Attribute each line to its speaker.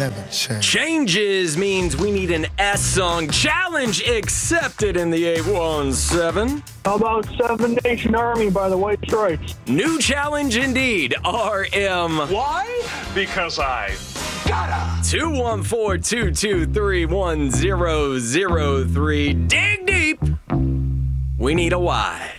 Speaker 1: never change.
Speaker 2: Changes means we need an S song. Challenge accepted in the 817.
Speaker 3: How about Seven Nation Army by the White Stripes?
Speaker 2: New challenge indeed. RM.
Speaker 4: Why? Because I gotta.
Speaker 2: 214-223-1003. Dig deep. We need a Y.